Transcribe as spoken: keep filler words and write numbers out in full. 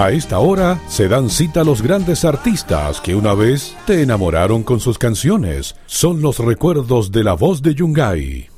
A esta hora se dan cita los grandes artistas que una vez te enamoraron con sus canciones. Son los recuerdos de La Voz de Yungay.